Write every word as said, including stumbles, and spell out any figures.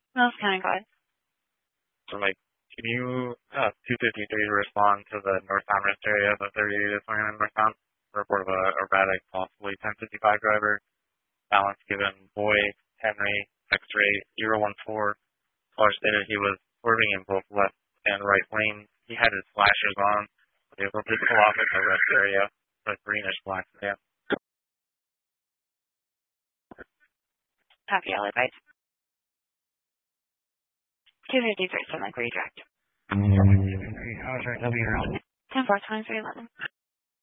Mills County Guard. So, like, can you, uh, two fifty-three respond to the North Amherst area, the thirty-eight is swinging in northbound? Report of a erratic, possibly ten fifty-five driver. Balance given Boy, Henry, X-ray, zero one four. Caller stated he was swerving in both left and right lanes. He had his flashers on. The vehicle did pull off in the rest area, but greenish black sedan. Copy, all advice. two fifty-three, Sunlight, where you direct? I was right, W around. ten four twenty-three eleven.